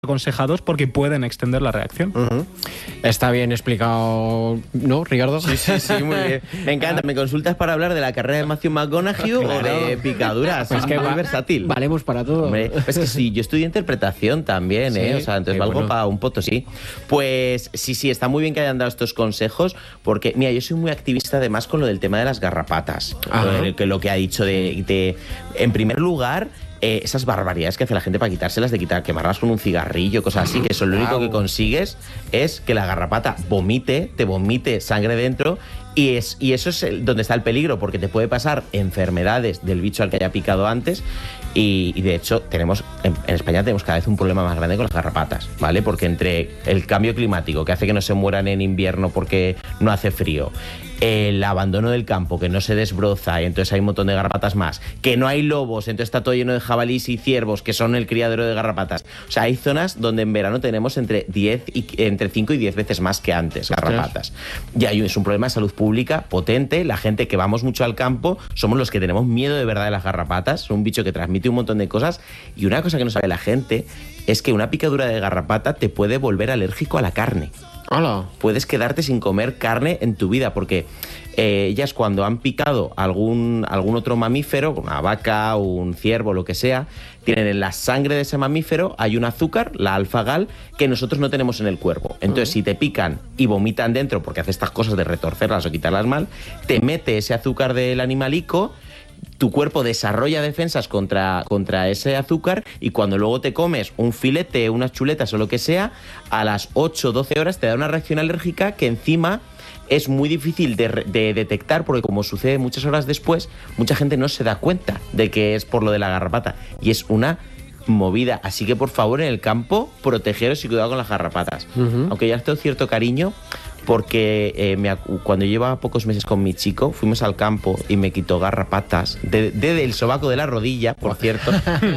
aconsejados porque pueden extender la reacción. Está bien explicado, ¿no, Ricardo? Sí, muy bien. Me encanta. ¿Me consultas para hablar de la carrera de Matthew McConaughey o de picaduras? Pues Es que muy versátil. Valemos para todo. Hombre, es que sí, yo estudié interpretación también, Sí, o sea, entonces valgo bueno. para un Potosí. Pues sí, está muy bien que hayan dado estos consejos, porque, mira, yo soy muy activista además con lo del tema de las garrapatas. Lo que ha dicho en primer lugar, esas barbaridades que hace la gente para quitárselas, quemarlas con un cigarrillo, cosas así, que eso lo único que consigues es que la garrapata te vomite sangre dentro. Y eso es donde está el peligro, porque te puede pasar enfermedades del bicho al que haya picado antes. Y de hecho, en España tenemos cada vez un problema más grande con las garrapatas, ¿vale? Porque entre el cambio climático, que hace que no se mueran en invierno porque no hace frío, el abandono del campo, que no se desbroza y entonces hay un montón de garrapatas más, que no hay lobos, entonces está todo lleno de jabalíes y ciervos, que son el criadero de garrapatas. O sea, hay zonas donde en verano tenemos entre 5 y 10 veces más que antes garrapatas. Y es un problema de salud pública potente. La gente que vamos mucho al campo somos los que tenemos miedo de verdad de las garrapatas. Son un bicho que transmite un montón de cosas. Y una cosa que no sabe la gente es que una picadura de garrapata te puede volver alérgico a la carne. Hola. Puedes quedarte sin comer carne en tu vida, porque ellas, cuando han picado algún otro mamífero, una vaca, un ciervo, lo que sea, tienen en la sangre de ese mamífero hay un azúcar, la alfa-gal, que nosotros no tenemos en el cuerpo. Entonces, si te pican y vomitan dentro, porque hace estas cosas de retorcerlas o quitarlas mal, te mete ese azúcar del animalico. Tu cuerpo desarrolla defensas contra ese azúcar, y cuando luego te comes un filete, unas chuletas o lo que sea, a las 8 o 12 horas te da una reacción alérgica que encima es muy difícil de detectar, porque como sucede muchas horas después, mucha gente no se da cuenta de que es por lo de la garrapata. Y es una movida. Así que, por favor, en el campo, protegeros y cuidado con las garrapatas. Aunque ya tengo cierto cariño, porque cuando llevaba pocos meses con mi chico, fuimos al campo y me quitó garrapatas del sobaco de la rodilla, por cierto,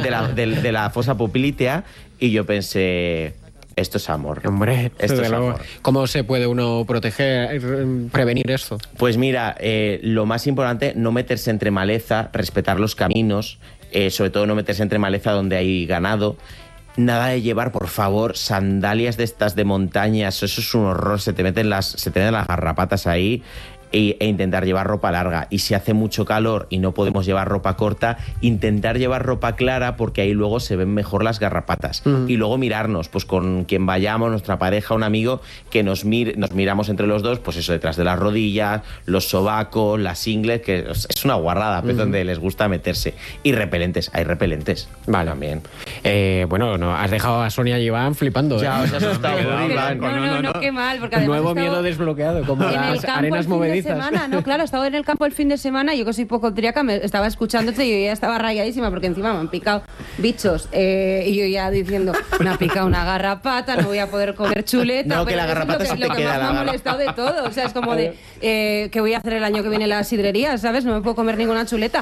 de la fosa poplítea, y yo pensé, esto es amor. Hombre, esto es amor. ¿Cómo se puede uno proteger, prevenir esto? Pues mira, lo más importante, no meterse entre maleza, respetar los caminos, sobre todo no meterse entre maleza donde hay ganado. Nada de llevar, por favor, sandalias de estas de montañas, eso es un horror, se te meten las garrapatas ahí. E intentar llevar ropa larga. Y si hace mucho calor y no podemos llevar ropa corta, intentar llevar ropa clara, porque ahí luego se ven mejor las garrapatas. Y luego mirarnos, pues con quien vayamos, nuestra pareja, un amigo, que nos miramos entre los dos, pues eso, detrás de las rodillas, los sobacos, las ingles, que es una guarrada, pues donde les gusta meterse. Y repelentes, hay repelentes. Vale. También. Bueno, no, has dejado a Sonia y Iván flipando. Ya os has asustado, Iván. No, qué mal, porque Un además nuevo he estado miedo desbloqueado, como en el las campo arenas el fin de movedizas. semana, no, claro, he estado en el campo el fin de semana, yo que soy hipocondríaca, me estaba escuchándote y yo ya estaba rayadísima, porque encima me han picado bichos, y yo ya diciendo, me ha picado una garrapata, no voy a poder comer chuleta. No, que pero la garrapata es sí lo te que queda, más la me ha molestado de todo, o sea, es como de, ¿qué voy a hacer el año que viene en la sidrería? ¿Sabes? No me puedo comer ninguna chuleta.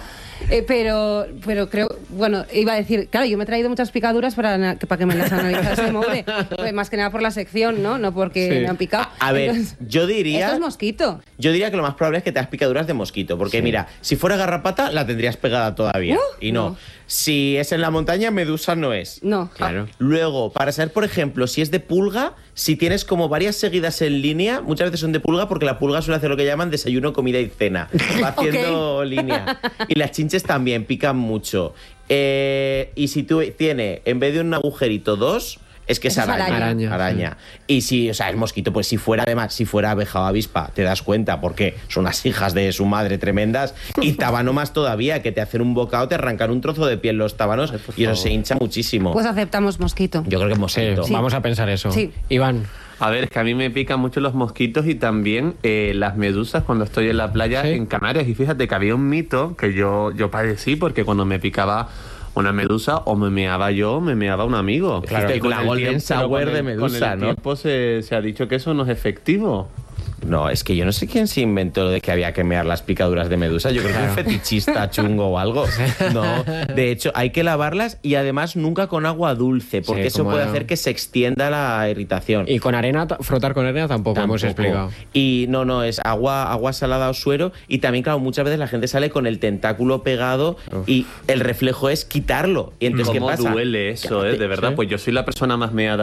Pero creo, bueno, iba a decir, claro, yo me he traído muchas picaduras para que me las analizase, Moure, pues más que nada por la sección, ¿no? Porque me han picado. A ver, Entonces, yo diría... esto es mosquito. Yo diría que lo más probable es que te das picaduras de mosquito, porque mira, si fuera garrapata la tendrías pegada todavía, y no. No. Si es en la montaña, medusa no es. No. Claro. Luego, para saber, por ejemplo, si es de pulga, si tienes como varias seguidas en línea, muchas veces son de pulga, porque la pulga suele hacer lo que llaman desayuno, comida y cena. Va haciendo línea. Y las chinches también pican mucho. Y si tú tiene, en vez de un agujerito, dos, es que es Eso es araña. Y si, o sea, el mosquito, pues si fuera abeja o avispa, te das cuenta, porque son las hijas de su madre tremendas. Y tábano más todavía, que te hacen un bocado, te arrancan un trozo de piel los tábanos, y eso se hincha muchísimo. Pues aceptamos mosquito. Yo creo que mosquito. Sí, vamos a pensar eso. Sí. Iván. A ver, es que a mí me pican mucho los mosquitos y también las medusas cuando estoy en la playa en Canarias. Y fíjate que había un mito que yo padecí, porque cuando me picaba una medusa, o me meaba yo, me meaba un amigo. Claro, Y con la el golden tiempo- sour con el- de medusa, con el ¿no? tiempo se ha dicho que eso no es efectivo. No, es que yo no sé quién se inventó lo de que había que mear las picaduras de medusa. Yo creo que es un fetichista chungo o algo. No, de hecho, hay que lavarlas y además nunca con agua dulce, porque eso puede hacer que se extienda la irritación. Y con arena, frotar con arena tampoco hemos explicado. Y no, es agua salada o suero. Y también, claro, muchas veces la gente sale con el tentáculo pegado y el reflejo es quitarlo. Y entonces, ¿qué pasa? ¿Cómo duele eso, de verdad? Sí. Pues yo soy la persona más meada